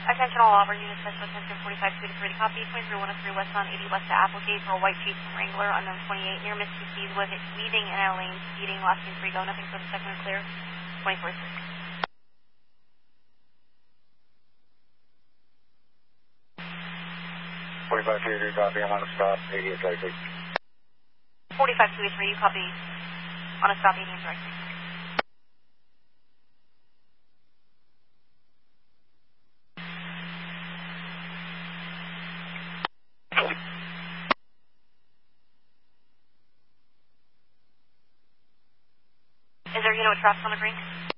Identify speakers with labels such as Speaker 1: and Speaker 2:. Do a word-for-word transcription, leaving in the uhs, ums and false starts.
Speaker 1: Attention all Auburn units, special attention forty-five two to three to copy, twenty-three one oh three west on eighty west to Applegate for a white Jeep Wrangler, unknown twenty-eight, near Mississippi, was weaving in our lane, speeding, last in three, go, nothing for the second and clear, twenty-four six.
Speaker 2: forty-five two to three, copy, I'm on a stop, eighty-eight directly.
Speaker 1: forty-five two to three, you copy, on a stop, eighty-eight directly. Is there, you know, what traffic on the green?